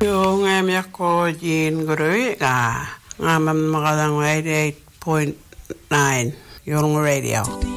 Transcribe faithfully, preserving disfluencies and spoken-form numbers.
Yung ngayam ko Jean Gurui ka ngamam makadang eighty-eight point nine yung radio.